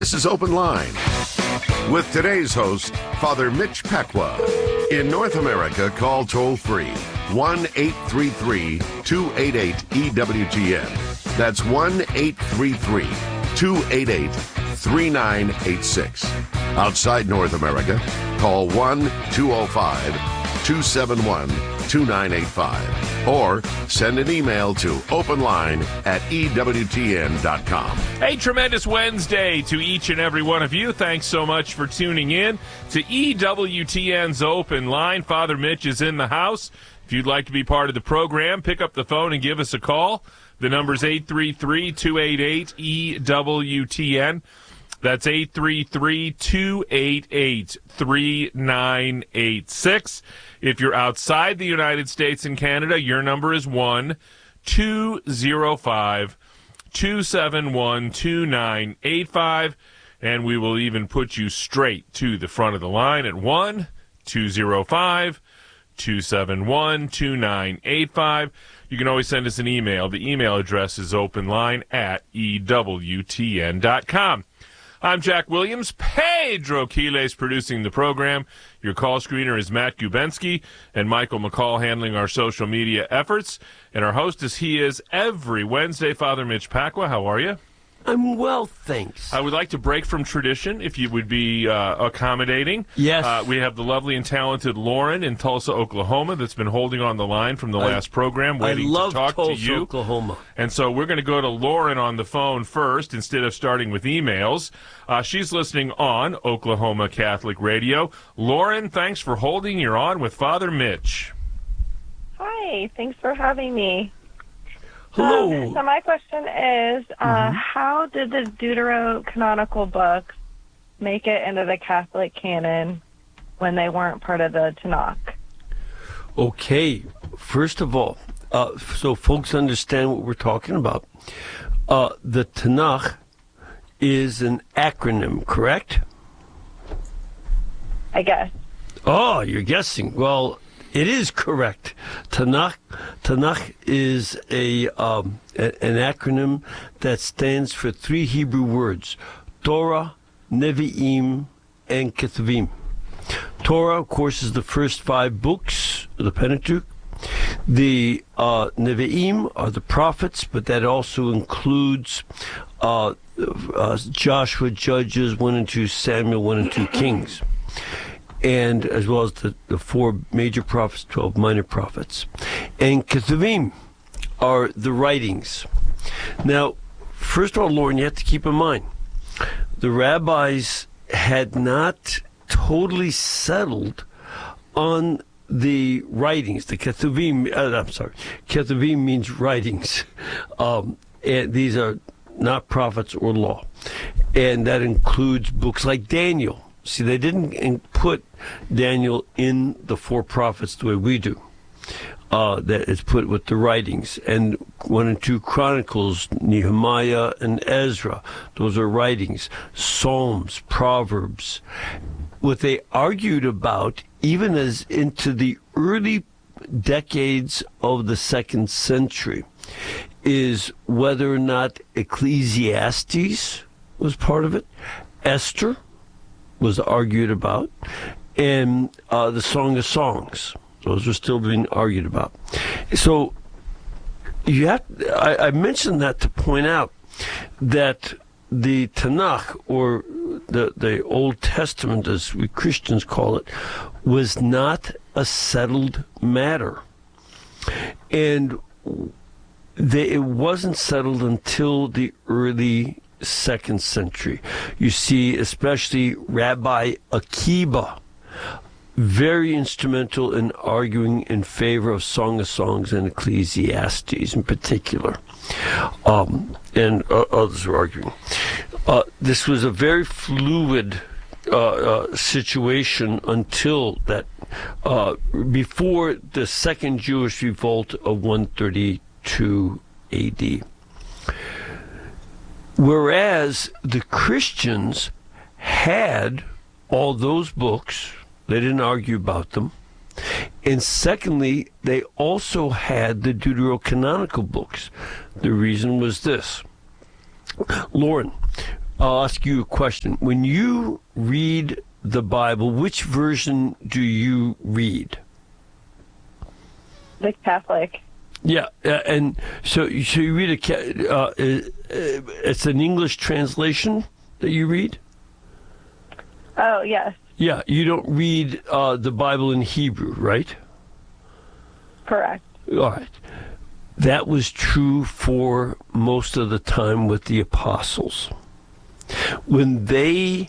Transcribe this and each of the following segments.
This is Open Line with today's host, Father Mitch Pacwa. In North America, call toll-free 1-833-288-EWTN. That's 1-833-288-3986. Outside North America, call 1-205-271-2985 or send an email to openline@EWTN.com. Hey, tremendous Wednesday to each and every one of you. Thanks so much for tuning in to EWTN's Open Line. Father Mitch is in the house. If you'd like to be part of the program, pick up the phone and give us a call. The number's 833-288-EWTN. That's 833-288-3986. If you're outside the United States and Canada, your number is 1-205-271-2985, and we will even put you straight to the front of the line at 1-205-271-2985. You can always send us an email. The email address is openline@EWTN.com. I'm Jack Williams. Pedro Quiles producing the program. Your call screener is Matt Gubensky and Michael McCall handling our social media efforts. And our host, as he is every Wednesday, Father Mitch Pacwa. How are you? I'm well, thanks. I would like to break from tradition, if you would be accommodating. Yes. We have the lovely and talented Lauren in Tulsa, Oklahoma, that's been holding on the line from the last program, waiting to talk Tulsa, to you. Oklahoma. And so we're going to go to Lauren on the phone first instead of starting with emails. She's listening on Oklahoma Catholic Radio. Lauren, thanks for holding. You're on with Father Mitch. Hi, thanks for having me. Hello. So my question is, how did the Deuterocanonical books make it into the Catholic canon when they weren't part of the Tanakh? Okay, first of all, so folks understand what we're talking about. The Tanakh is an acronym, correct? I guess. Oh, you're guessing. Well, it is correct. Tanakh is an acronym that stands for three Hebrew words: Torah, Nevi'im, and Ketuvim. Torah, of course, is the first 5 books of the Pentateuch. The Nevi'im are the prophets, but that also includes Joshua, Judges, 1 and 2 Samuel, 1 and 2 Kings, and as well as the 4 major prophets, 12 minor prophets. And Ketuvim are the writings. Now, first of all, Lauren, you have to keep in mind, the rabbis had not totally settled on the writings. The Ketuvim, Ketuvim means writings. And these are not prophets or law. And that includes books like Daniel. See, they didn't put Daniel in the 4 prophets the way we do. That is put with the writings. And 1 and 2 Chronicles, Nehemiah and Ezra, those are writings. Psalms, Proverbs. What they argued about, even as into the early decades of the 2nd century, is whether or not Ecclesiastes was part of it, Esther was argued about, and the Song of Songs. Those are still being argued about. So you have. I mentioned that to point out that the Tanakh, or the Old Testament, as we Christians call it, was not a settled matter, and it wasn't settled until the early 2nd century. You see, especially Rabbi Akiba, very instrumental in arguing in favor of Song of Songs and Ecclesiastes in particular. And others were arguing. This was a very fluid situation until that, before the Second Jewish Revolt of 132 AD. Whereas the Christians had all those books, they didn't argue about them. And secondly, they also had the Deuterocanonical books. The reason was this. Lauren, I'll ask you a question. When you read the Bible, which version do you read? The Catholic. Yeah, and so you read it's an English translation that you read? Oh, yes. Yeah, you don't read the Bible in Hebrew, right? Correct. All right. That was true for most of the time with the apostles. When they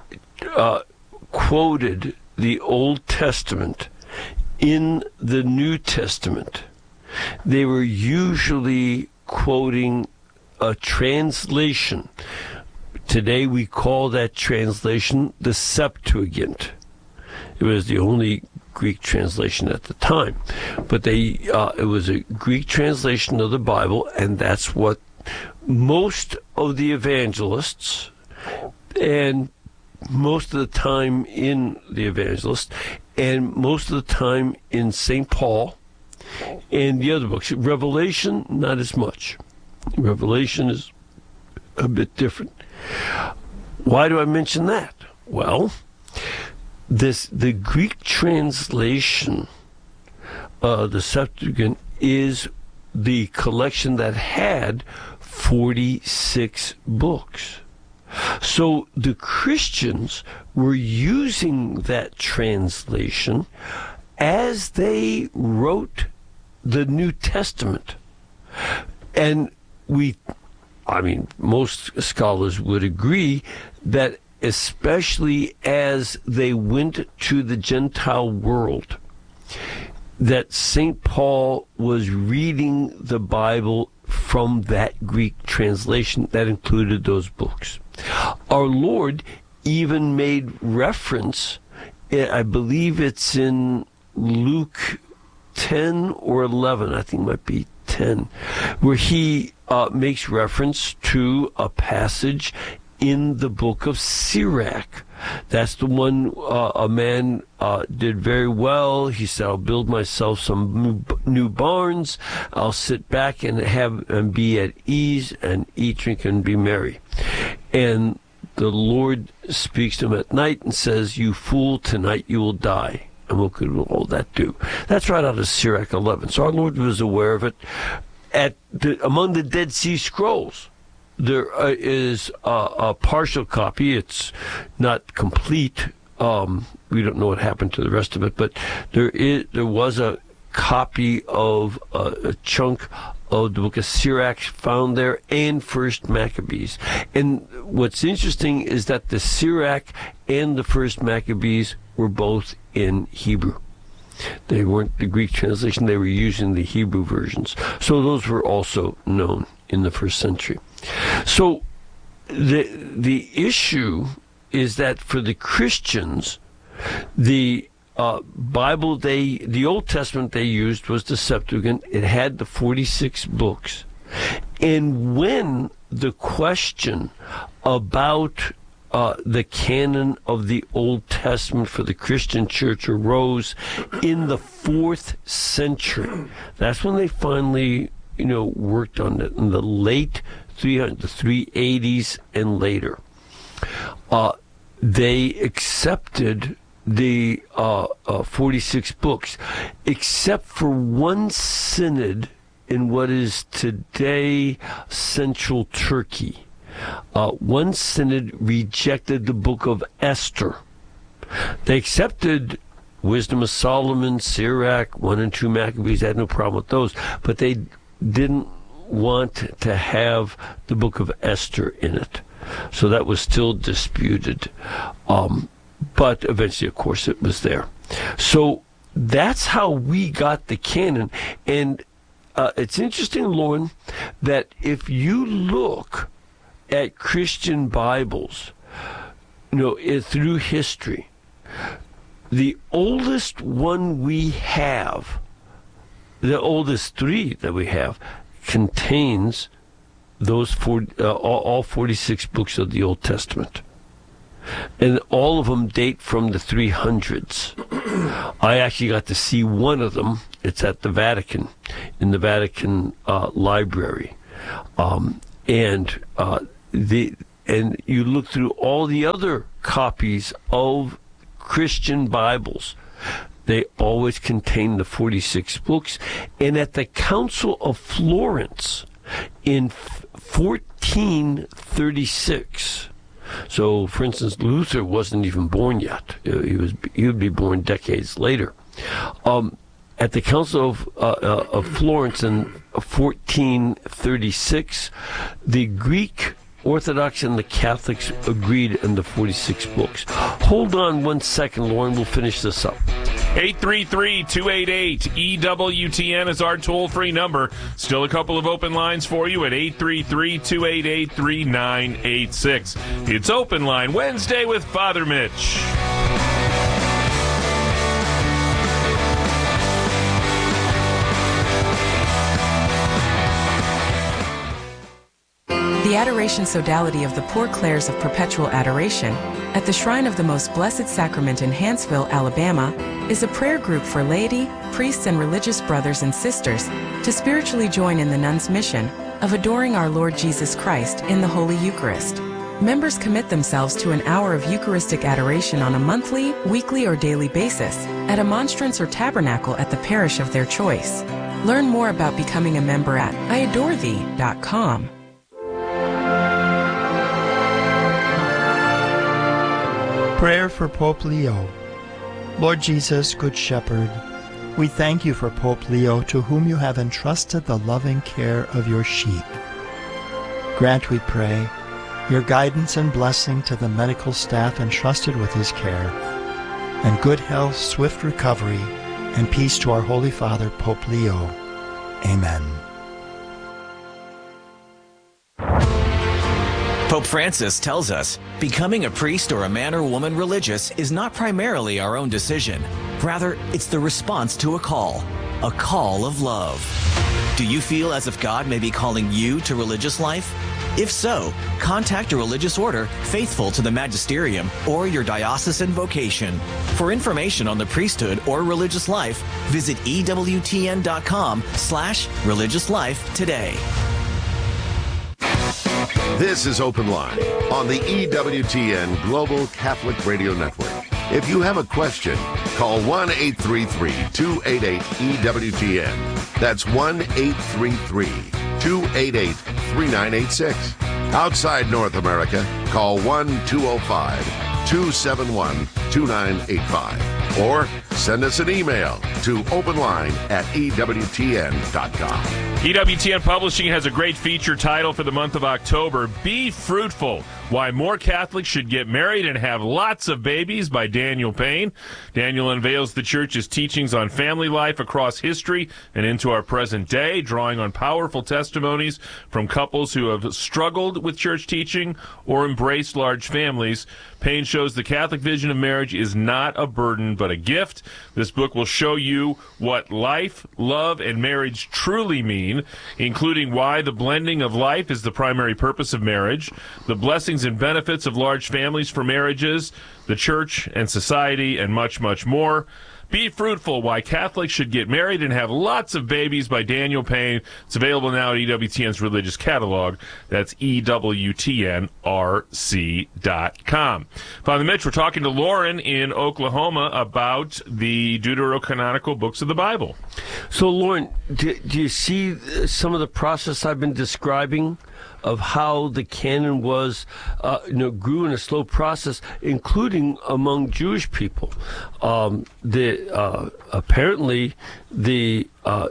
quoted the Old Testament in the New Testament, they were usually quoting a translation. Today we call that translation the Septuagint. It was the only Greek translation at the time, but it was a Greek translation of the Bible, and that's what most of the evangelists, and most of the time in the evangelists, and most of the time in St. Paul and the other books. Revelation, not as much. Revelation is a bit different. Why do I mention that? Well, the Greek translation, the Septuagint, is the collection that had 46 books. So the Christians were using that translation as they wrote the New Testament. And most scholars would agree that especially as they went to the Gentile world, that St. Paul was reading the Bible from that Greek translation that included those books. Our Lord even made reference, I believe it's in Luke 10 or 11, I think it might be 10, where he makes reference to a passage in the book of Sirach. That's the one a man did very well. He said, I'll build myself some new barns. I'll sit back and be at ease and eat, drink, and be merry. And the Lord speaks to him at night and says, you fool, tonight you will die. And what could all that do? That's right out of Sirach 11. So our Lord was aware of it. Among the Dead Sea Scrolls, there is a partial copy. It's not complete. We don't know what happened to the rest of it, but there was a copy of a chunk of the book of Sirach found there, and First Maccabees. And what's interesting is that the Sirach and the First Maccabees were both in Hebrew. They weren't the Greek translation, they were using the Hebrew versions. So those were also known in the first century. So the issue is that for the Christians, the Bible the Old Testament they used was the Septuagint. It had the 46 books. And when the question about the canon of the Old Testament for the Christian church arose in the 4th century, that's when they finally, worked on it in the late the 380s and later. They accepted the 46 books, except for one synod in what is today central Turkey. One synod rejected the book of Esther. They accepted Wisdom of Solomon, Sirach, 1 and 2 Maccabees, had no problem with those, but they didn't want to have the book of Esther in it. So that was still disputed. But eventually, of course, it was there. So that's how we got the canon. And it's interesting, Lauren, that if you look at Christian Bibles, through history, the oldest one we have, the oldest three that we have, contains those all 46 books of the Old Testament. And all of them date from the 300s. I actually got to see one of them. It's at the Vatican, in the Vatican Library. And and you look through all the other copies of Christian Bibles, they always contain the 46 books. And at the Council of Florence in 1436, so for instance, Luther wasn't even born yet. He would be born decades later. At the Council of Florence in 1436, the Greek Orthodox and the Catholics agreed on the 46 books. Hold on 1 second, Lauren. We'll finish this up. 833-288-EWTN is our toll-free number. Still a couple of open lines for you at 833-288-3986. It's Open Line Wednesday with Father Mitch. The Adoration Sodality of the Poor Clares of Perpetual Adoration at the Shrine of the Most Blessed Sacrament in Hanceville, Alabama, is a prayer group for laity, priests, and religious brothers and sisters to spiritually join in the nuns' mission of adoring our Lord Jesus Christ in the Holy Eucharist. Members commit themselves to an hour of Eucharistic adoration on a monthly, weekly, or daily basis at a monstrance or tabernacle at the parish of their choice. Learn more about becoming a member at iadorethee.com. Prayer for Pope Leo. Lord Jesus, Good Shepherd, we thank you for Pope Leo, to whom you have entrusted the loving care of your sheep. Grant, we pray, your guidance and blessing to the medical staff entrusted with his care, and good health, swift recovery, and peace to our Holy Father, Pope Leo. Amen. Pope Francis tells us, becoming a priest or a man or woman religious is not primarily our own decision. Rather, it's the response to a call of love. Do you feel as if God may be calling you to religious life? If so, contact a religious order faithful to the magisterium or your diocesan vocation. For information on the priesthood or religious life, visit EWTN.com/religious life today. This is Open Line on the EWTN Global Catholic Radio Network. If you have a question, call 1-833-288-EWTN. That's 1-833-288-3986. Outside North America, call 1-205-271-2985. Or send us an email to openline@EWTN.com. EWTN Publishing has a great feature title for the month of October, Be Fruitful, Why More Catholics Should Get Married and Have Lots of Babies by Daniel Payne. Daniel unveils the Church's teachings on family life across history and into our present day, drawing on powerful testimonies from couples who have struggled with church teaching or embraced large families. Payne shows the Catholic vision of marriage is not a burden but a gift. This book will show you what life, love, and marriage truly mean, including why the blending of life is the primary purpose of marriage, the blessings and benefits of large families for marriages, the church and society, and much, much more. Be Fruitful, Why Catholics Should Get Married and Have Lots of Babies by Daniel Payne. It's available now at EWTN's religious catalog. That's EWTNRC.com. Father Mitch, we're talking to Lauren in Oklahoma about the deuterocanonical books of the Bible. So, Lauren, do you see some of the process I've been describing of how the canon was, grew in a slow process, including among Jewish people? Apparently, the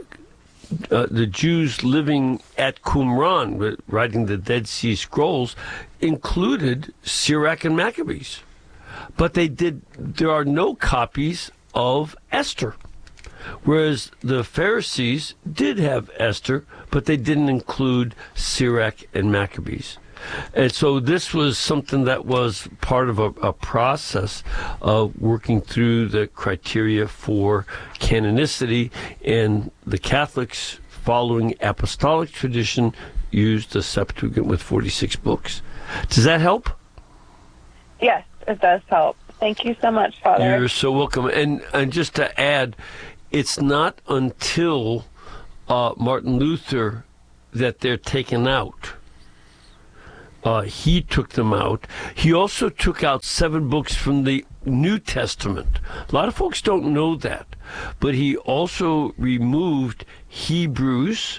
Jews living at Qumran, writing the Dead Sea Scrolls, included Sirach and Maccabees, but there are no copies of Esther. Whereas the Pharisees did have Esther, but they didn't include Sirach and Maccabees. And so this was something that was part of a process of working through the criteria for canonicity, and the Catholics, following apostolic tradition, used the Septuagint with 46 books. Does that help? Yes, it does help. Thank you so much, Father. You're so welcome. And just to add, it's not until Martin Luther that they're taken out. He took them out. He also took out 7 books from the New Testament. A lot of folks don't know that. But he also removed Hebrews,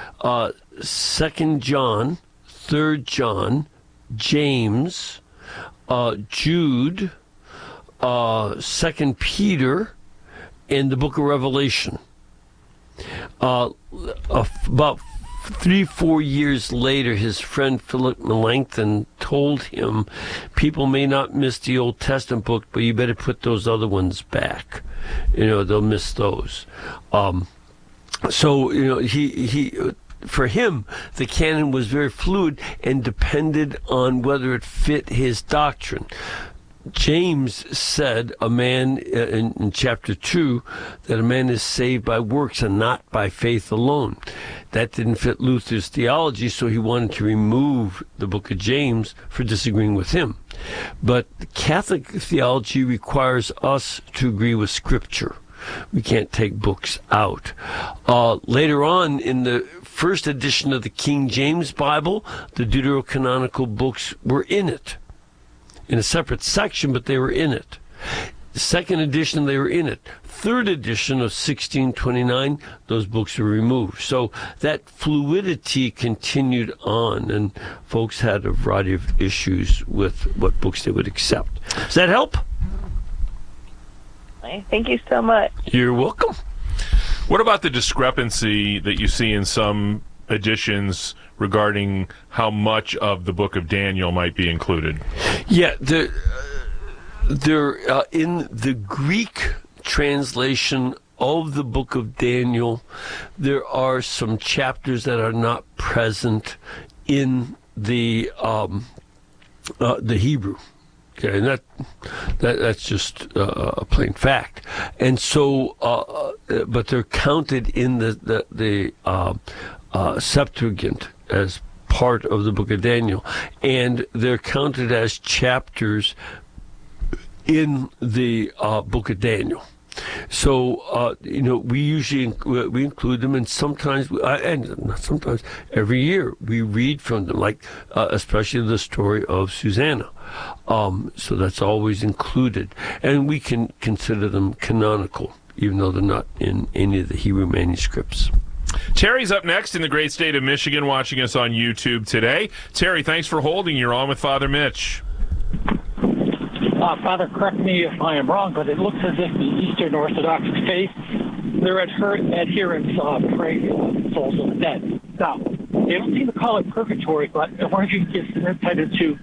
2 John, 3 John, James, Jude, 2 Peter, and the book of Revelation. About 3-4 years later, his friend Philip Melanchthon told him, people may not miss the Old Testament book, but you better put those other ones back. They'll miss those. So, he for him, the canon was very fluid and depended on whether it fit his doctrine. James said, a man in chapter 2, that a man is saved by works and not by faith alone. That didn't fit Luther's theology, so he wanted to remove the book of James for disagreeing with him. But Catholic theology requires us to agree with Scripture. We can't take books out. Later on, in the first edition of the King James Bible, the deuterocanonical books were in it. In a separate section, but they were in it. Second edition, they were in it. Third edition of 1629, those books were removed. So that fluidity continued on, and folks had a variety of issues with what books they would accept. Does that help? Thank you so much. You're welcome. What about the discrepancy that you see in some editions regarding how much of the book of Daniel might be included? Yeah, they're in the Greek translation of the book of Daniel, there are some chapters that are not present in the Hebrew. Okay, and that's just a plain fact. And so, but they're counted in the Septuagint as part of the book of Daniel, and they're counted as chapters in the book of Daniel. So, we usually we include them, and sometimes, and not sometimes, every year we read from them, like especially the story of Susanna. So that's always included, and we can consider them canonical, even though they're not in any of the Hebrew manuscripts. Terry's up next in the great state of Michigan, watching us on YouTube today. Terry, thanks for holding. You're on with Father Mitch. Father, correct me if I am wrong, but it looks as if the Eastern Orthodox faith, their adherents pray for the souls of the dead. Now, they don't seem to call it purgatory, but I wonder if you can give some insight into,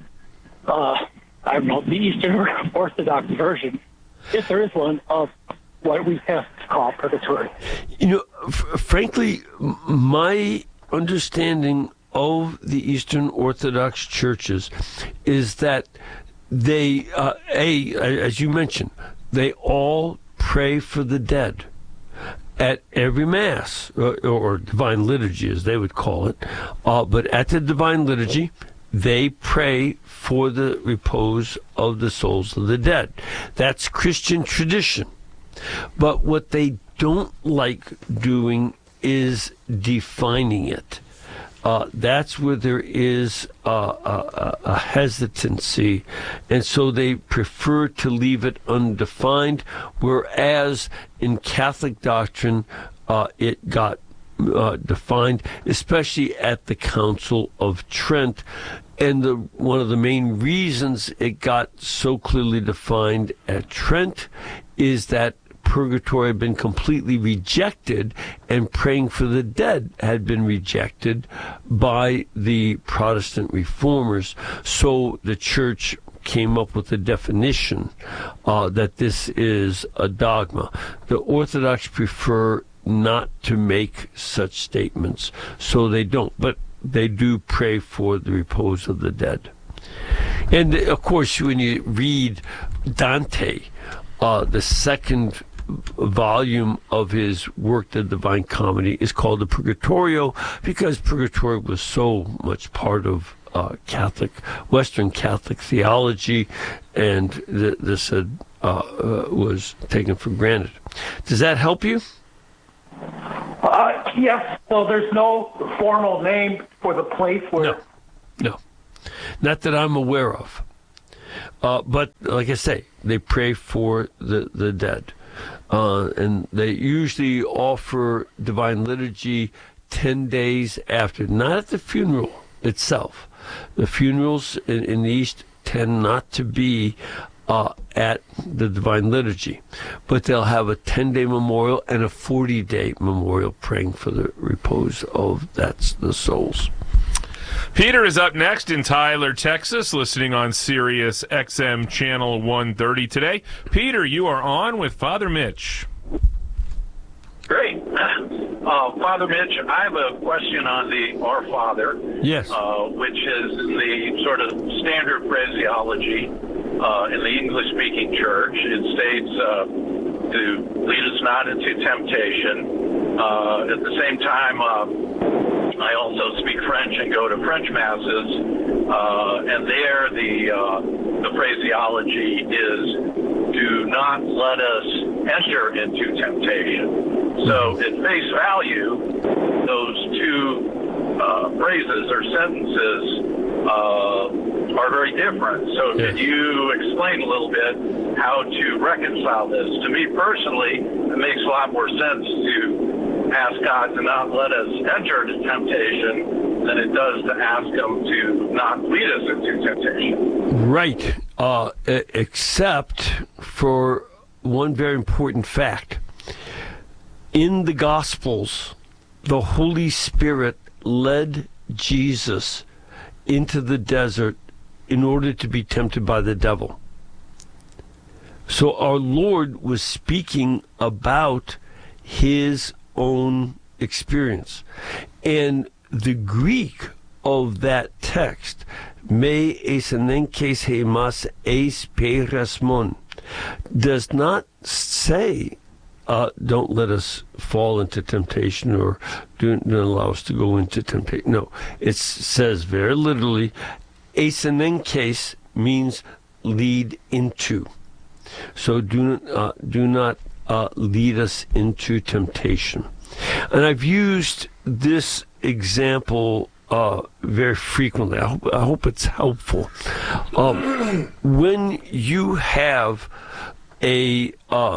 the Eastern Orthodox version, if there is one, of what we have to call purgatory. Frankly, my understanding of the Eastern Orthodox churches is that they, as you mentioned, they all pray for the dead at every Mass, or Divine Liturgy, as they would call it. But at the Divine Liturgy, they pray for the repose of the souls of the dead. That's Christian tradition. But what they don't like doing is defining it. That's where there is a hesitancy, and so they prefer to leave it undefined, whereas in Catholic doctrine it got defined, especially at the Council of Trent. And one of the main reasons it got so clearly defined at Trent is that purgatory had been completely rejected, and praying for the dead had been rejected by the Protestant reformers. So the church came up with a definition that this is a dogma. The Orthodox prefer not to make such statements, so they don't. But they do pray for the repose of the dead. And of course, when you read Dante, the second volume of his work, The Divine Comedy, is called the Purgatorio, because purgatory was so much part of Western Catholic theology, and this was taken for granted. Does that help you? Yes. So there's no formal name for the place where... No. Not that I'm aware of. But like I say, they pray for the dead. And they usually offer Divine Liturgy 10 days after, not at the funeral itself. The funerals in the East tend not to be at the Divine Liturgy, but they'll have a 10-day memorial and a 40-day memorial praying for the repose of the souls. Peter is up next in Tyler, Texas, listening on Sirius XM Channel 130 today. Peter, you are on with Father Mitch. Great. Father Mitch, I have a question on the Our Father. Yes. Which is the sort of standard phraseology in the English-speaking church. It states to lead us not into temptation. At the same time, I also speak French and go to French masses, and there the phraseology is, do not let us enter into temptation. So at face value, those two phrases or sentences are very different. So yes. Could you explain a little bit how to reconcile this? To me personally, it makes a lot more sense to ask God to not let us enter into temptation than it does to ask Him to not lead us into temptation. Right. Except for one very important fact. In the Gospels, the Holy Spirit led Jesus into the desert in order to be tempted by the devil. So our Lord was speaking about His own experience. And the Greek of that text, me esenenkes hemas eis perasmon, does not say, don't let us fall into temptation, or don't allow us to go into temptation. No, it says very literally, esenenkes means lead into. So do not lead us into temptation. And I've used this example very frequently. I hope it's helpful. When you have a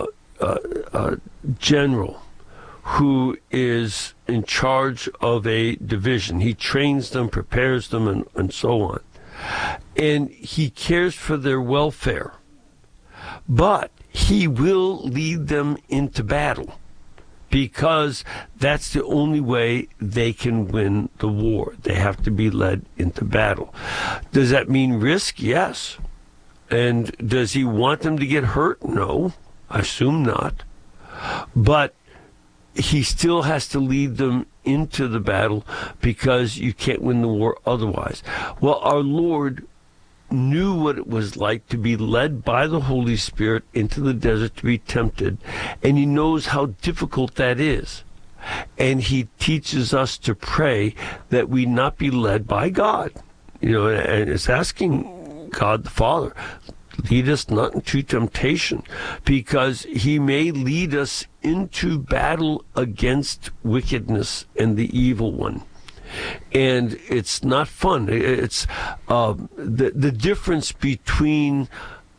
general who is in charge of a division, he trains them, prepares them, and so on, and he cares for their welfare, but he will lead them into battle because that's the only way they can win the war. They have to be led into battle. Does that mean risk? Yes. And does he want them to get hurt? No, I assume not. But he still has to lead them into the battle because you can't win the war otherwise. Well, our Lord knew what it was like to be led by the Holy Spirit into the desert to be tempted, and he knows how difficult that is. And he teaches us to pray that we not be led by God. And it's asking God the Father, lead us not into temptation, because he may lead us into battle against wickedness and the evil one. And it's not fun. It's the difference between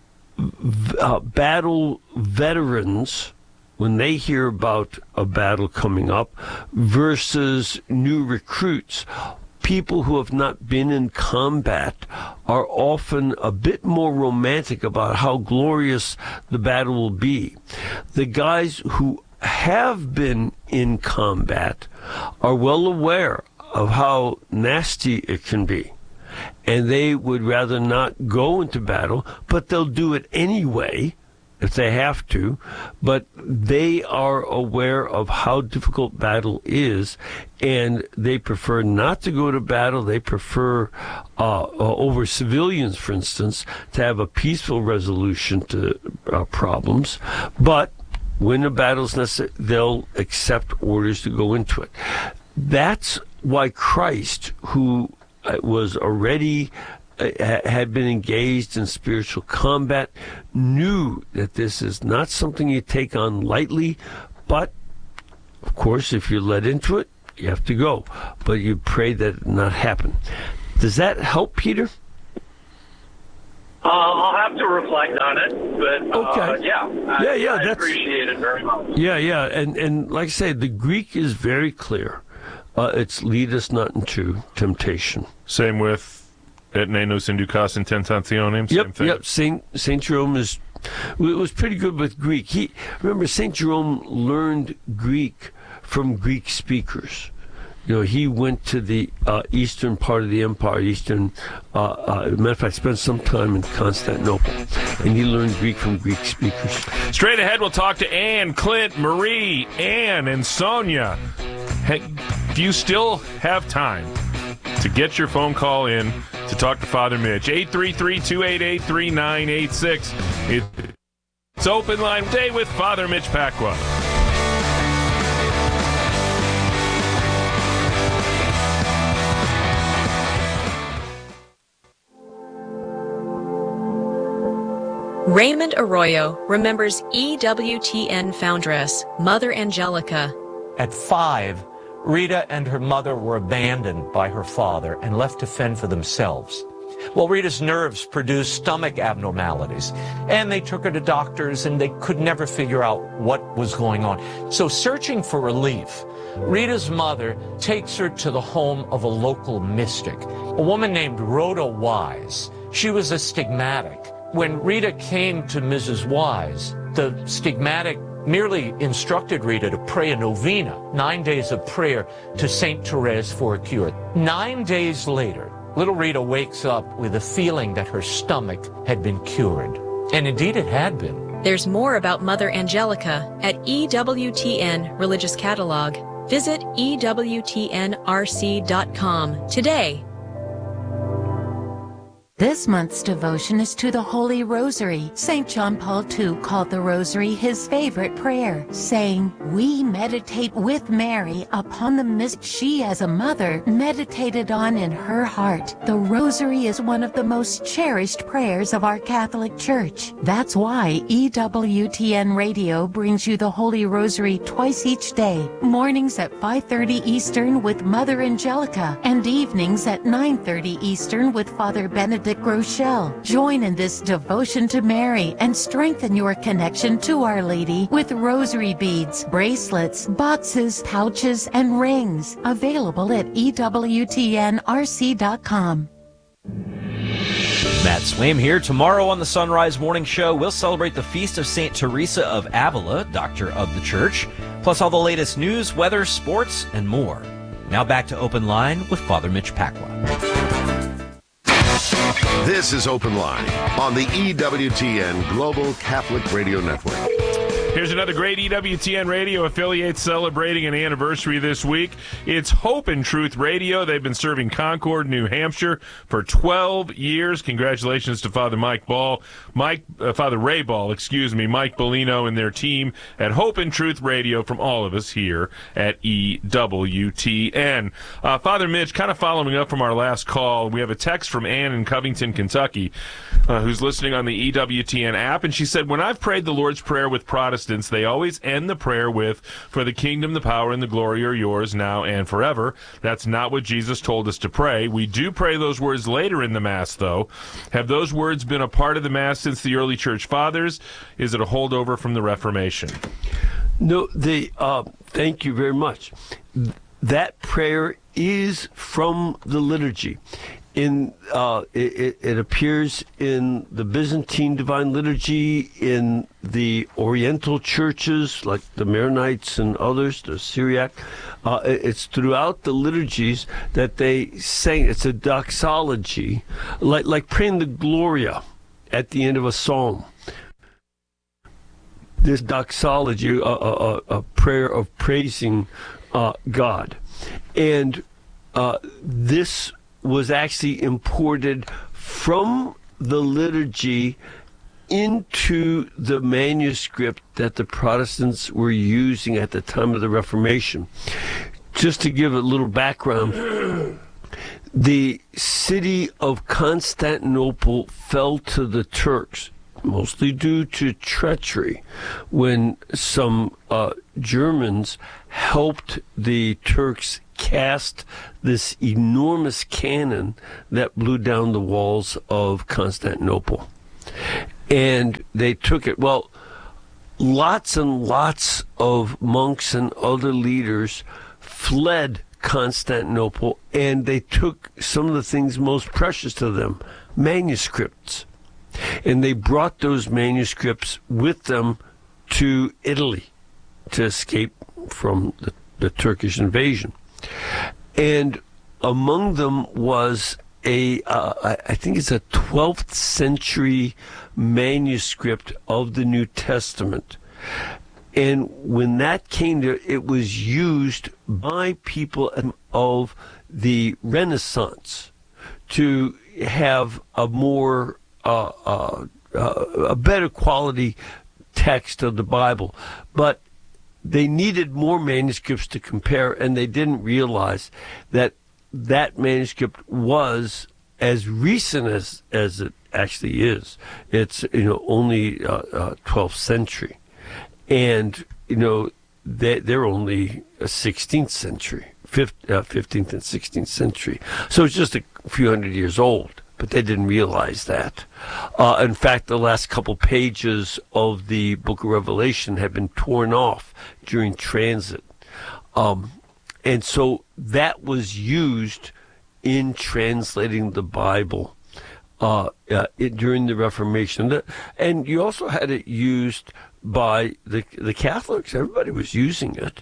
battle veterans, when they hear about a battle coming up, versus new recruits. People who have not been in combat are often a bit more romantic about how glorious the battle will be. The guys who have been in combat are well aware of how nasty it can be, and they would rather not go into battle, but they'll do it anyway if they have to. But they are aware of how difficult battle is, and they prefer not to go to battle. They prefer, over civilians, for instance, to have a peaceful resolution to problems. But when a battle's necessary, they'll accept orders to go into it. That's why Christ, who was already had been engaged in spiritual combat, knew that this is not something you take on lightly, but of course if you're led into it, you have to go, but you pray that it not happen. Does that help, Peter? I'll have to reflect on it, but Okay. I appreciate it very much. Yeah, and like I say, the Greek is very clear. It's lead us not into temptation. Same with et ne nos inducas in tentationem. Same thing. Yep. Saint Jerome was pretty good with Greek. Remember, Saint Jerome learned Greek from Greek speakers. He went to the eastern part of the empire, matter of fact, spent some time in Constantinople, and he learned Greek from Greek speakers. Straight ahead, we'll talk to Ann, Clint, Marie, Ann, and Sonia. Hey, do you still have time to get your phone call in to talk to Father Mitch? 833-288-3986. It's Open Line Day with Father Mitch Pacwa. Raymond Arroyo remembers EWTN foundress, Mother Angelica. At 5, Rita and her mother were abandoned by her father and left to fend for themselves. Well, Rita's nerves produced stomach abnormalities, and they took her to doctors, and they could never figure out what was going on. So searching for relief, Rita's mother takes her to the home of a local mystic, a woman named Rhoda Wise. She was a stigmatic. When Rita came to Mrs. Wise, the stigmatic merely instructed Rita to pray a novena, 9 days of prayer to St. Therese for a cure. 9 days later, little Rita wakes up with a feeling that her stomach had been cured. And indeed it had been. There's more about Mother Angelica at EWTN Religious Catalog. Visit EWTNRC.com today. This month's devotion is to the Holy Rosary. St. John Paul II called the Rosary his favorite prayer, saying, "We meditate with Mary upon the mystery she as a mother meditated on in her heart." The Rosary is one of the most cherished prayers of our Catholic Church. That's why EWTN Radio brings you the Holy Rosary twice each day, mornings at 5:30 Eastern with Mother Angelica, and evenings at 9:30 Eastern with Father Benedict Groeschel. Join in this devotion to Mary and strengthen your connection to Our Lady with rosary beads, bracelets, boxes, pouches, and rings. Available at EWTNRC.com. Matt Swaim here. Tomorrow on the Sunrise Morning Show, we'll celebrate the feast of St. Teresa of Avila, Doctor of the Church, plus all the latest news, weather, sports, and more. Now back to Open Line with Father Mitch Pacwa. This is Open Line on the EWTN Global Catholic Radio Network. Here's another great EWTN radio affiliate celebrating an anniversary this week. It's Hope and Truth Radio. They've been serving Concord, New Hampshire for 12 years. Congratulations to Father Ray Ball, Mike Bellino and their team at Hope and Truth Radio, from all of us here at EWTN. Father Mitch, kind of following up from our last call, we have a text from Ann in Covington, Kentucky, who's listening on the EWTN app, and she said, "When I've prayed the Lord's Prayer with Protestants, they always end the prayer with, 'For the kingdom, the power, and the glory are yours now and forever.' That's not what Jesus told us to pray. We do pray those words later in the Mass, though. Have those words been a part of the Mass since the early Church Fathers? Is it a holdover from the Reformation?" No, thank you very much. That prayer is from the liturgy. It appears in the Byzantine Divine Liturgy, in the Oriental churches like the Maronites and others, the Syriac. It's throughout the liturgies that they sing. It's a doxology, like praying the Gloria at the end of a psalm. This doxology, a prayer of praising God. And this was actually imported from the liturgy into the manuscript that the Protestants were using at the time of the Reformation. Just to give a little background, the city of Constantinople fell to the Turks, mostly due to treachery, when some Germans helped the Turks cast this enormous cannon that blew down the walls of Constantinople. And they took it. Well, lots and lots of monks and other leaders fled Constantinople, and they took some of the things most precious to them, manuscripts. And they brought those manuscripts with them to Italy to escape from the Turkish invasion. And among them was I think it's a 12th century manuscript of the New Testament. And when that came to, it was used by people of the Renaissance to have a more, a better quality text of the Bible. But they needed more manuscripts to compare, and they didn't realize that that manuscript was as recent as it actually is. It's, only 12th century. And, they're only a 16th century, 15th and 16th century. So it's just a few hundred years old, but they didn't realize that. In fact, the last couple pages of the book of Revelation had been torn off during transit. And so that was used in translating the Bible during the Reformation. And you also had it used by the Catholics. Everybody was using it.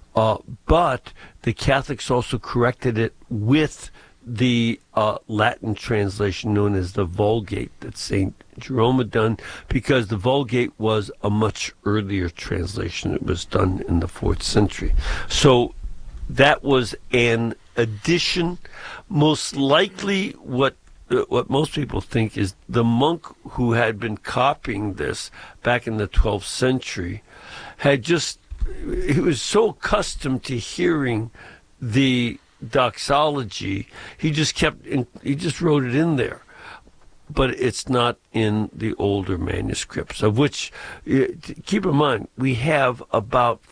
But the Catholics also corrected it with the Latin translation known as the Vulgate that St. Jerome had done, because the Vulgate was a much earlier translation. It was done in the 4th century. So that was an addition. Most likely what most people think is the monk who had been copying this back in the 12th century he was so accustomed to hearing the doxology, he just wrote it in there. But it's not in the older manuscripts, of which, keep in mind, we have about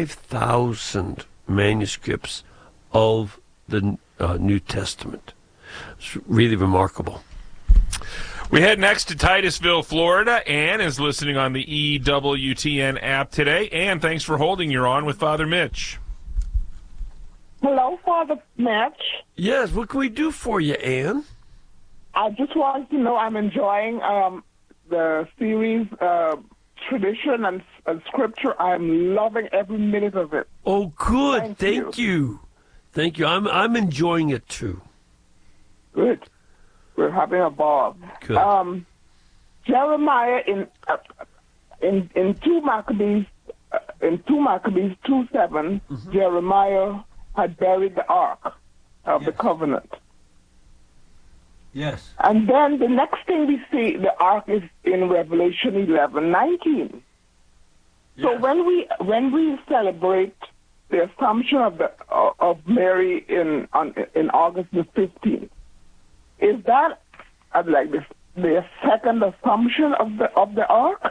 5,000 manuscripts of the New Testament. It's really remarkable. We head next to Titusville, Florida. Ann is listening on the EWTN app today. Ann, thanks for holding. You're on with Father Mitch. Hello, Father Mitch. Yes, what can we do for you, Ann? I just wanted to know I'm enjoying the series Tradition and Scripture. I'm loving every minute of it. Oh, good. Thank you. Thank you. I'm enjoying it too. Good. We're having a ball. Good. Jeremiah in 2 Maccabees 2:7, Jeremiah had buried the Ark of the Covenant. Yes. And then the next thing we see, the Ark is in Revelation 11:19. Yes. So when we celebrate the Assumption of Mary in August the 15th, is that like the second Assumption of the Ark?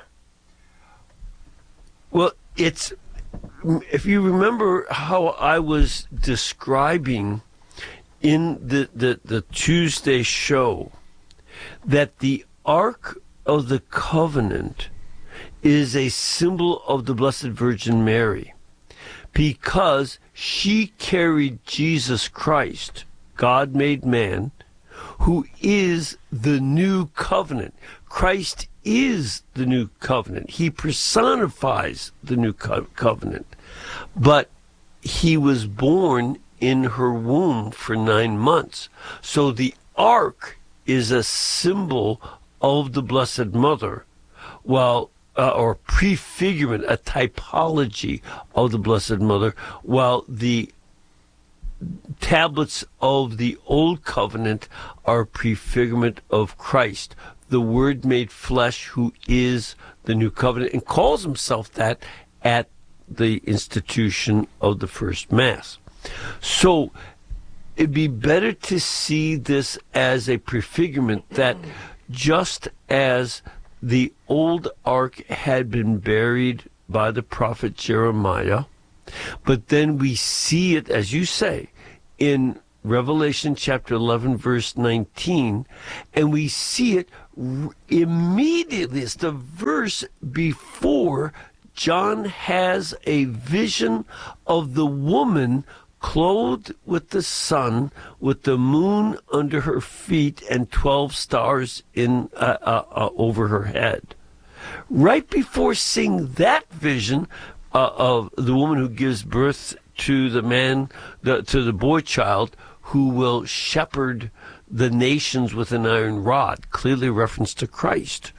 Well, it's, if you remember how I was describing in the Tuesday show, that the Ark of the Covenant is a symbol of the Blessed Virgin Mary, because she carried Jesus Christ, God made man, who is the new covenant. Christ is the new covenant. He personifies the new covenant. But he was born in her womb for 9 months. So the Ark is a symbol of the Blessed Mother, while or prefigurement, a typology of the Blessed Mother, while the tablets of the Old Covenant are prefigurement of Christ, the Word made flesh, who is the new covenant, and calls himself that at the institution of the first Mass. So it'd be better to see this as a prefigurement, that just as the old Ark had been buried by the prophet Jeremiah, but then we see it, as you say, in Revelation chapter 11, verse 19, and we see it immediately. It's the verse before John has a vision of the woman clothed with the sun, with the moon under her feet and 12 stars in over her head. Right before seeing that vision of the woman who gives birth to the man, to the boy child, who will shepherd the nations with an iron rod, clearly reference to Christ.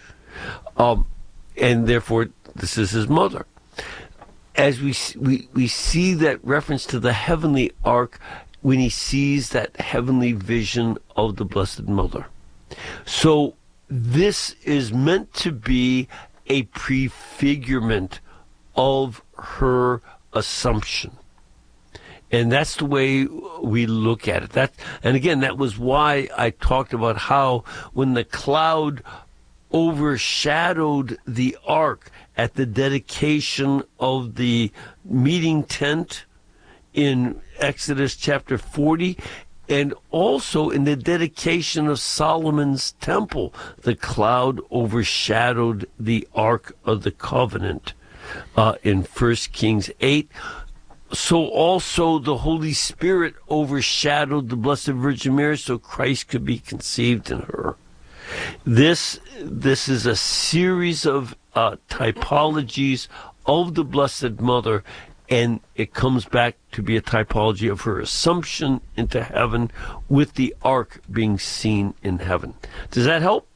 And therefore, this is his mother. As we see that reference to the heavenly ark when he sees that heavenly vision of the Blessed Mother. So this is meant to be a prefigurement of her assumption. And that's the way we look at it. And again, that was why I talked about how when the cloud overshadowed the ark at the dedication of the meeting tent in Exodus chapter 40, and also in the dedication of Solomon's temple, the cloud overshadowed the Ark of the Covenant in 1 Kings 8. So also the Holy Spirit overshadowed the Blessed Virgin Mary so Christ could be conceived in her. This is a series of typologies of the Blessed Mother, and it comes back to be a typology of her assumption into heaven with the ark being seen in heaven. Does that help?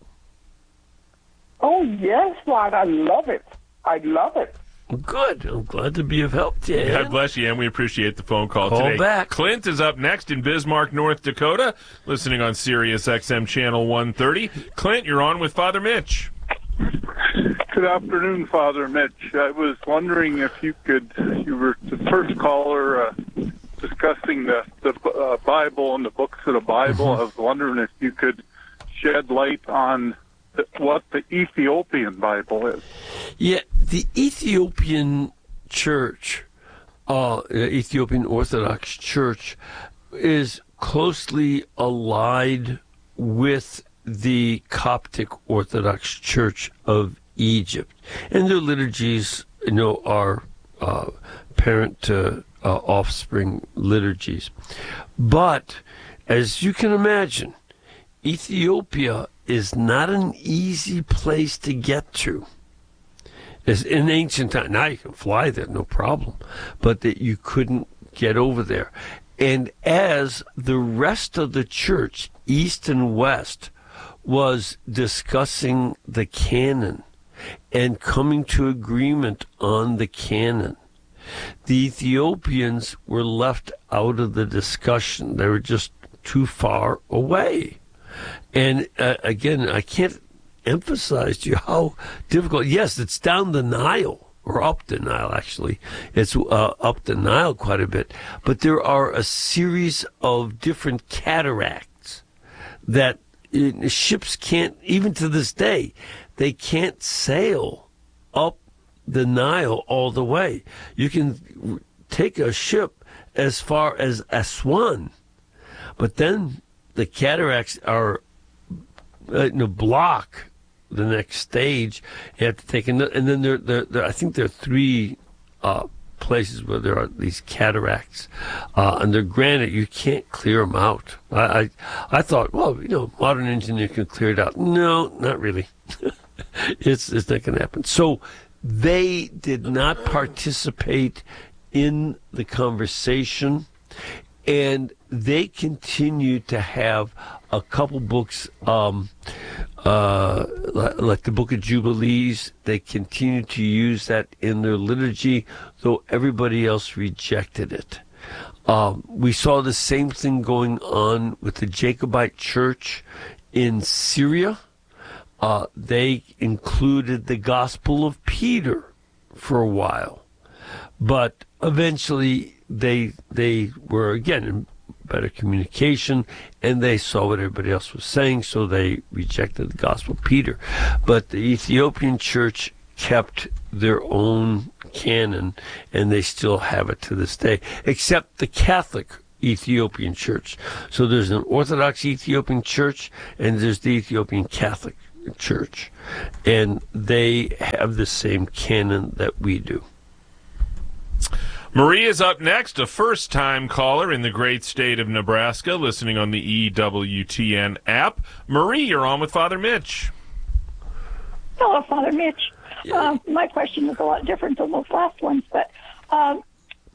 Oh, yes, Rod. I love it. I love it. Good. I'm glad to be of help, Dan. God bless you, and we appreciate the phone call Call today. back. Clint is up next in Bismarck, North Dakota, listening on Sirius XM Channel 130. Clint, you're on with Father Mitch. Good afternoon, Father Mitch. I was wondering if you were the first caller discussing the Bible and the books of the Bible. I was wondering if you could shed light on what the Ethiopian Bible is. Yeah, the Ethiopian Church, Ethiopian Orthodox Church, is closely allied with the Coptic Orthodox Church of Egypt, and their liturgies, are parent to offspring liturgies. But as you can imagine, Ethiopia is not an easy place to get to. As in ancient times, now you can fly there, no problem, but that you couldn't get over there. And as the rest of the church, East and West, was discussing the canon and coming to agreement on the canon, the Ethiopians were left out of the discussion. They were just too far away. And again, I can't emphasize to you how difficult. Yes, it's down the Nile, or up the Nile, actually. It's up the Nile quite a bit. But there are a series of different cataracts that ships can't, even to this day, they can't sail up the Nile all the way. You can take a ship as far as Aswan, but then the cataracts are block the next stage. You have to take and then there I think there are three places where there are these cataracts, and they're granite. You can't clear them out. I thought, well, modern engineer can clear it out. No, not really. It's not going to happen. So they did not participate in the conversation, and they continue to have a couple books, like the Book of Jubilees. They continue to use that in their liturgy, though everybody else rejected it. We saw the same thing going on with the Jacobite Church in Syria. They included the Gospel of Peter for a while, but eventually they were again in better communication, and they saw what everybody else was saying, so they rejected the Gospel of Peter. But the Ethiopian Church kept their own canon, and they still have it to this day, except the Catholic Ethiopian Church. So there's an Orthodox Ethiopian Church, and there's the Ethiopian Catholic Church. And they have the same canon that we do. Marie is up next, a first-time caller in the great state of Nebraska, listening on the EWTN app. Marie, you're on with Father Mitch. Hello, Father Mitch. My question is a lot different than those last ones, but I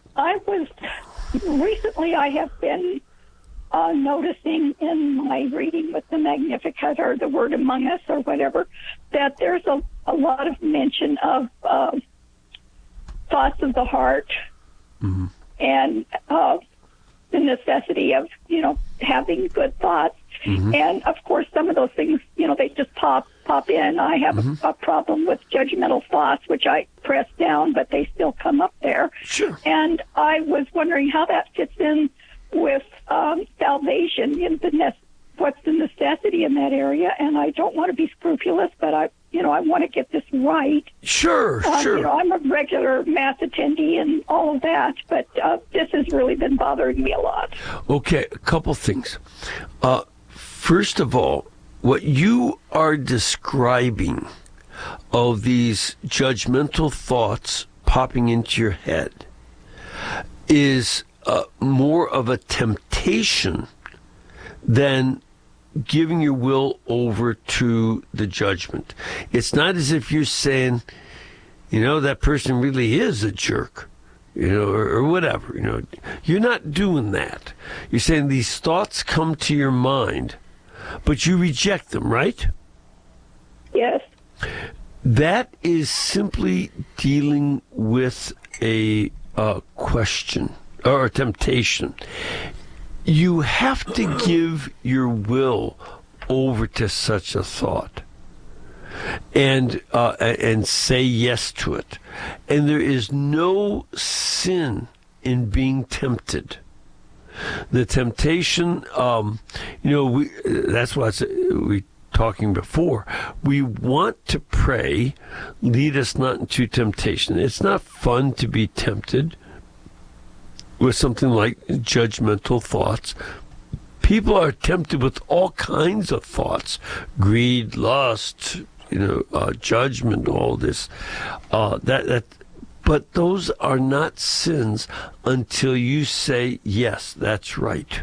have been noticing in my reading with the Magnificat or the Word Among Us or whatever, that there's a lot of mention of thoughts of the heart, mm-hmm. and the necessity of, having good thoughts. Mm-hmm. And, of course, some of those things, they just pop in. I have mm-hmm. a problem with judgmental thoughts, which I press down, but they still come up there. Sure. And I was wondering how that fits in with salvation, what's the necessity in that area. And I don't want to be scrupulous, but I want to get this right. Sure. I'm a regular Mass attendee and all of that, but this has really been bothering me a lot. Okay, a couple things. First of all, what you are describing of these judgmental thoughts popping into your head is more of a temptation than giving your will over to the judgment. It's not as if you're saying, that person really is a jerk, or whatever. You're not doing that. You're saying these thoughts come to your mind, but you reject them, right? Yes. That is simply dealing with a question or a temptation. You have to give your will over to such a thought and say yes to it. And there is no sin in being tempted. The temptation, that's what we talking before. We want to pray, lead us not into temptation. It's not fun to be tempted with something like judgmental thoughts. People are tempted with all kinds of thoughts: greed, lust, judgment, all this. But those are not sins until you say, yes, that's right.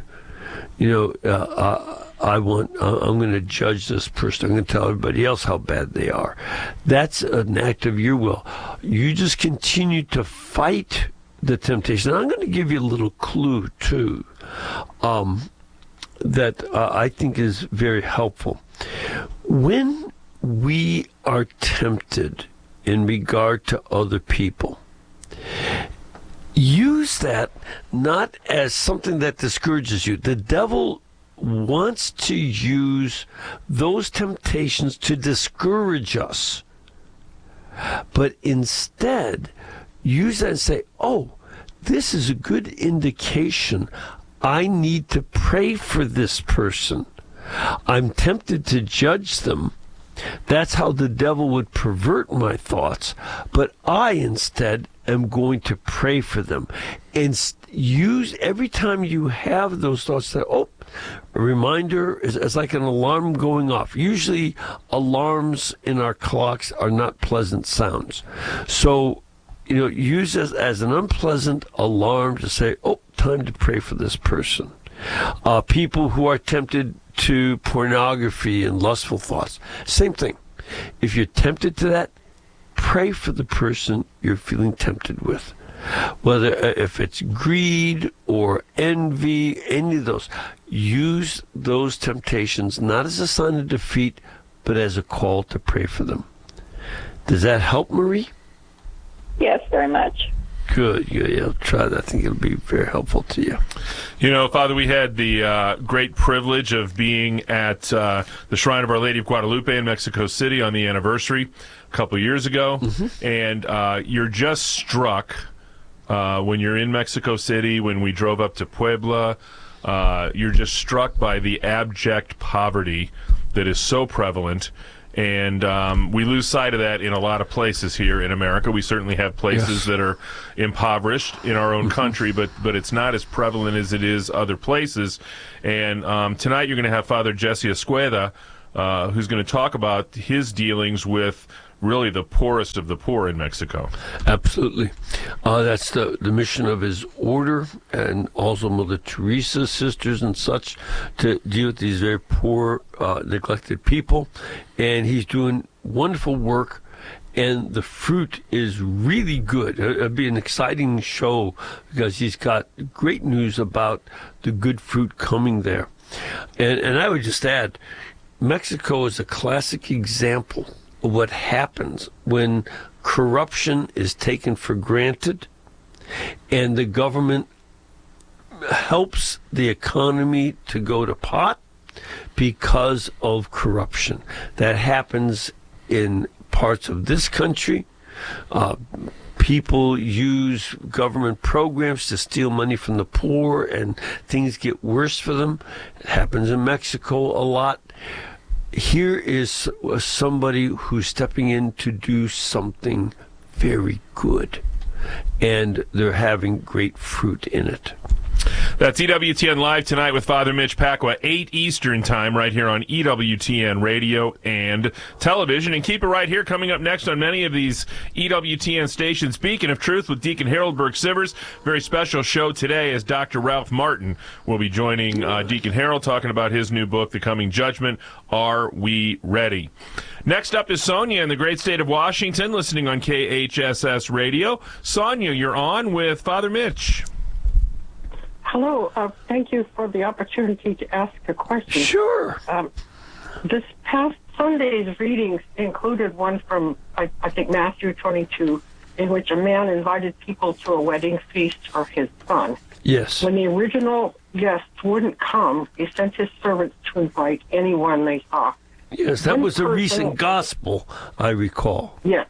I'm going to judge this person. I'm going to tell everybody else how bad they are. That's an act of your will. You just continue to fight the temptation. And I'm going to give you a little clue, too, that I think is very helpful. When we are tempted in regard to other people, use that not as something that discourages you. The devil wants to use those temptations to discourage us. But instead, use that and say, this is a good indication. I need to pray for this person. I'm tempted to judge them. That's how the devil would pervert my thoughts. But I instead am going to pray for them. And use every time you have those thoughts that, a reminder is like an alarm going off. Usually alarms in our clocks are not pleasant sounds. So, use it as an unpleasant alarm to say, time to pray for this person. People who are tempted to pornography and lustful thoughts, same thing. If you're tempted to that, pray for the person you're feeling tempted with. Whether if it's greed or envy, any of those, use those temptations not as a sign of defeat, but as a call to pray for them. Does that help, Marie? Yes, very much. Good. I'll try that. I think it'll be very helpful to you. Father, we had the great privilege of being at the Shrine of Our Lady of Guadalupe in Mexico City on the anniversary a couple years ago. Mm-hmm. And you're just struck when you're in Mexico City, when we drove up to Puebla, you're just struck by the abject poverty that is so prevalent. And we lose sight of that in a lot of places here in America. We certainly have places that are impoverished in our own country, but it's not as prevalent as it is other places. And tonight you're going to have Father Jesse Esqueda, who's going to talk about his dealings with really the poorest of the poor in Mexico. Absolutely. That's the mission of his order, and also Mother Teresa sisters and such, to deal with these very poor, neglected people. And he's doing wonderful work, and the fruit is really good. It'll be an exciting show because he's got great news about the good fruit coming there. And I would just add, Mexico is a classic example of what happens when corruption is taken for granted and the government helps the economy to go to pot because of corruption. That happens in parts of this country. People use government programs to steal money from the poor, and things get worse for them. It happens in Mexico a lot. Here is somebody who's stepping in to do something very good, and they're having great fruit in it. That's EWTN Live tonight with Father Mitch Pacwa, 8 Eastern Time, right here on EWTN Radio and Television. And keep it right here. Coming up next on many of these EWTN stations, Beacon of Truth with Deacon Harold Burke-Sivers. Very special show today as Dr. Ralph Martin will be joining Deacon Harold, talking about his new book, The Coming Judgment. Are we ready? Next up is Sonia in the great state of Washington, listening on KHSS Radio. Sonia, you're on with Father Mitch. Hello. Thank you for the opportunity to ask a question. Sure. This past Sunday's readings included one from, I think, Matthew 22, in which a man invited people to a wedding feast for his son. Yes. When the original guests wouldn't come, he sent his servants to invite anyone they saw. Yes, that was a recent gospel, I recall. Yes.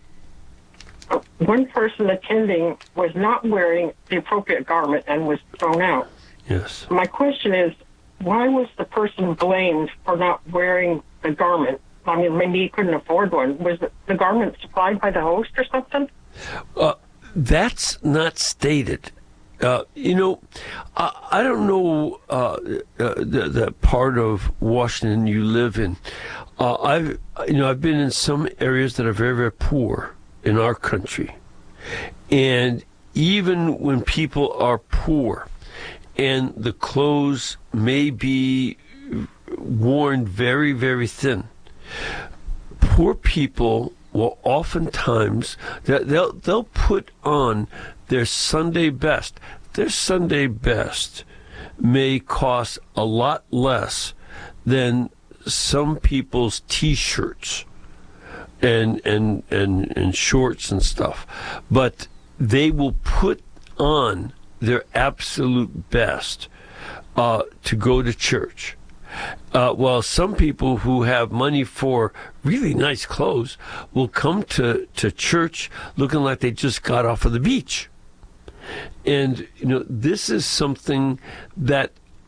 One person attending was not wearing the appropriate garment and was thrown out. Yes. My question is, why was the person blamed for not wearing the garment? I mean, maybe he couldn't afford one. Was the garment supplied by the host or something? That's not stated. I don't know the part of Washington you live in. I've been in some areas that are very, very poor in our country. And even when people are poor and the clothes may be worn very, very thin, poor people will oftentimes, they'll put on their Sunday best. Their Sunday best may cost a lot less than some people's T-shirts and shorts and stuff, but they will put on their absolute best to go to church. While some people who have money for really nice clothes will come to church looking like they just got off of the beach. And this is something that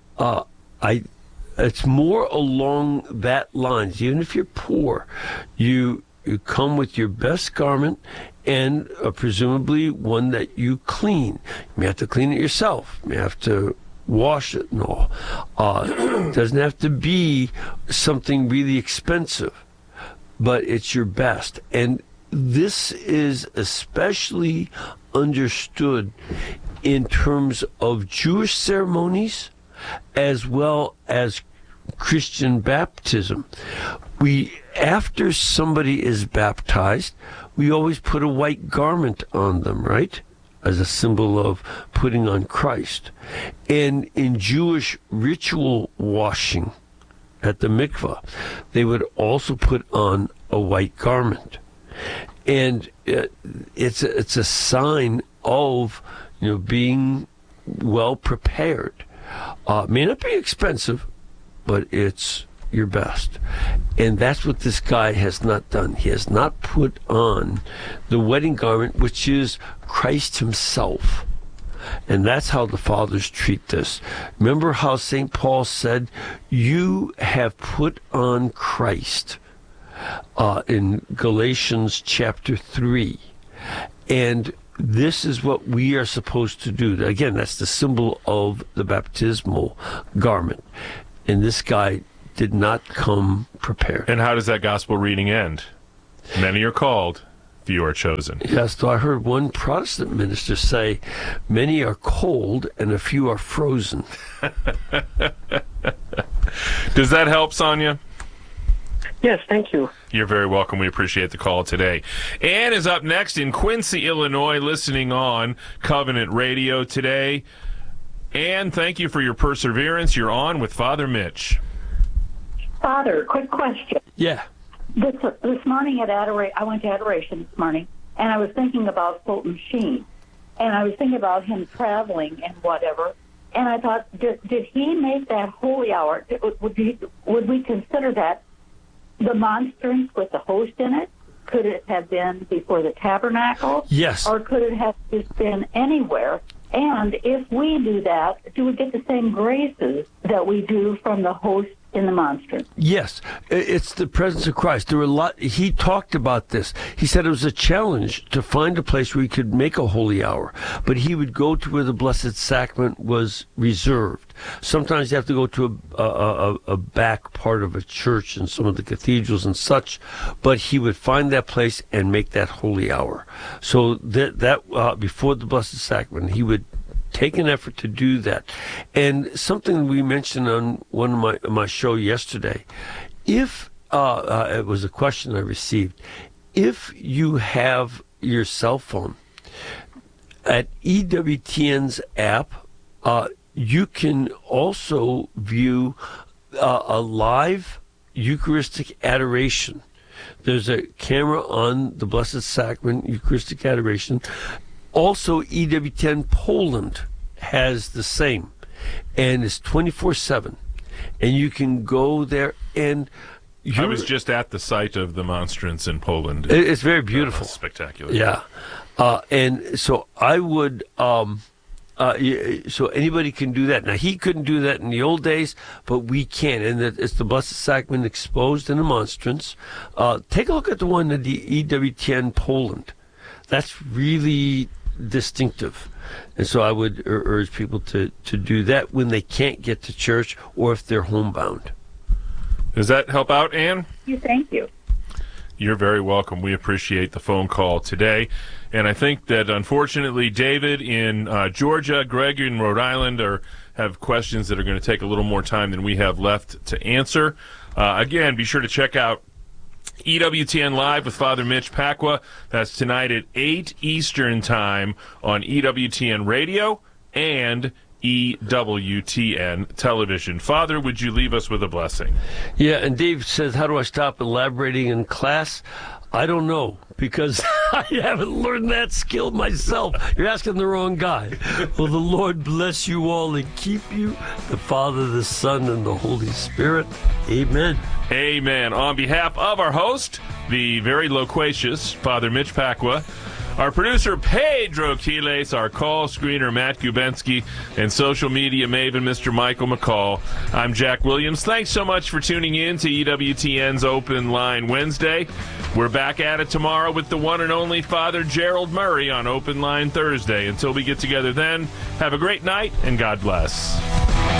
it's more along that lines. Even if you're poor, you come with your best garment and presumably one that you clean. You may have to clean it yourself. You may have to wash it and all. It doesn't have to be something really expensive, but it's your best. And this is especially understood in terms of Jewish ceremonies as well as Christian baptism. After somebody is baptized, we always put a white garment on them, right? As a symbol of putting on Christ. And in Jewish ritual washing at the mikvah, they would also put on a white garment. And it's a sign of being well prepared. May not be expensive, but it's your best. And that's what this guy has not done. He has not put on the wedding garment, which is Christ himself. And that's how the fathers treat this. Remember how St. Paul said, you have put on Christ. in Galatians chapter 3. And this is what we are supposed to do. Again, that's the symbol of the baptismal garment. And this guy did not come prepared. And how does that gospel reading end? Many are called, few are chosen. Yes, though I heard one Protestant minister say, many are cold and a few are frozen. Does that help, Sonia? Yes, thank you. You're very welcome. We appreciate the call today. Ann is up next in Quincy, Illinois, listening on Covenant Radio today. Ann, thank you for your perseverance. You're on with Father Mitch. Father, quick question. Yeah. This morning at I went to Adoration this morning, and I was thinking about Fulton Sheen, and I was thinking about him traveling and whatever, and I thought, did he make that holy hour? Would we consider that the monstrance with the host in it? Could it have been before the tabernacle? Yes. Or could it have just been anywhere? And if we do that, do we get the same graces that we do from the host in the monstrance? Yes, it's the presence of Christ. There were he talked about this. He said it was a challenge to find a place where he could make a holy hour, but he would go to where the Blessed Sacrament was reserved. Sometimes you have to go to a back part of a church in some of the cathedrals and such, but he would find that place and make that holy hour. So that before the Blessed Sacrament, he would take an effort to do that. And something we mentioned on one of my show yesterday, if it was a question I received, if you have your cell phone at EWTN's app, you can also view a live Eucharistic adoration. There's a camera on the Blessed Sacrament Eucharistic adoration. Also, EWTN Poland has the same, and it's 24/7, and you can go there. And I was just at the site of the monstrance in Poland. It's very beautiful, spectacular. Yeah, and so I would. So anybody can do that. Now, he couldn't do that in the old days, but we can. And it's the Blessed Sacrament exposed in the monstrance. Take a look at the one at the EWTN Poland. That's really distinctive. And so I would urge people to do that when they can't get to church or if they're homebound. Does that help out, Ann? Thank you. You're very welcome. We appreciate the phone call today. And I think that, unfortunately, David in Georgia, Greg in Rhode Island have questions that are going to take a little more time than we have left to answer. Again, be sure to check out EWTN Live with Father Mitch Pacwa. That's tonight at 8 Eastern Time on EWTN Radio and EWTN Television. Father, would you leave us with a blessing? Yeah, and Dave says, how do I stop elaborating in class? I don't know, because I haven't learned that skill myself. You're asking the wrong guy. Well, the Lord bless you all and keep you, the Father, the Son, and the Holy Spirit. Amen. Amen. On behalf of our host, the very loquacious Father Mitch Pacwa, our producer, Pedro Quiles, our call screener, Matt Gubensky, and social media maven, Mr. Michael McCall, I'm Jack Williams. Thanks so much for tuning in to EWTN's Open Line Wednesday. We're back at it tomorrow with the one and only Father Gerald Murray on Open Line Thursday. Until we get together then, have a great night, and God bless.